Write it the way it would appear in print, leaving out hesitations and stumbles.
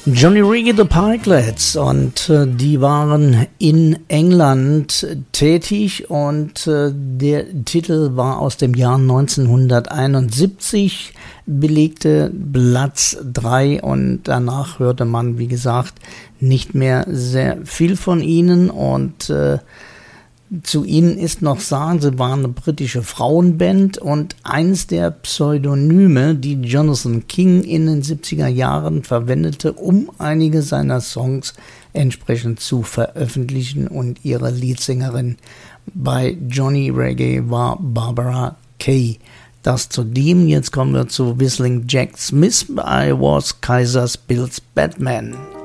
Johnny Reggae the Pikelets, und die waren in England tätig, und der Titel war aus dem Jahr 1971, belegte Platz 3, und danach hörte man, wie gesagt, nicht mehr sehr viel von ihnen. Und zu ihnen ist noch sagen, sie waren eine britische Frauenband, und eins der Pseudonyme, die Jonathan King in den 70er Jahren verwendete, um einige seiner Songs entsprechend zu veröffentlichen, und ihre Leadsängerin bei Johnny Reggae war Barbara Kay. Das zudem. Jetzt kommen wir zu Whistling Jack Smith, I Was Kaiser's Bill's Batman.